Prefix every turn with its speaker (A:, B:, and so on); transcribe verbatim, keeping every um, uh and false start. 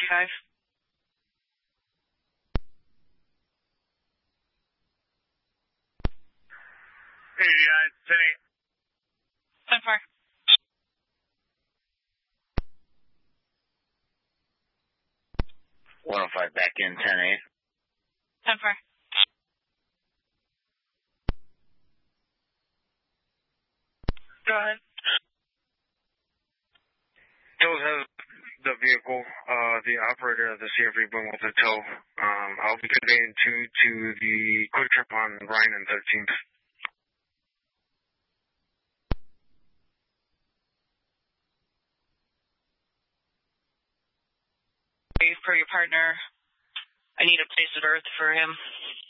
A: five.
B: Yeah, ten eight.
A: ten four.
C: one oh five back in, ten eight.
A: ten four. Go ahead.
B: Tow has the vehicle, uh, the operator of the C F three went with the tow. Um, I'll be conveying two to the quick trip on Ryan and thirteenth.
A: For your partner, I need a place of birth for him.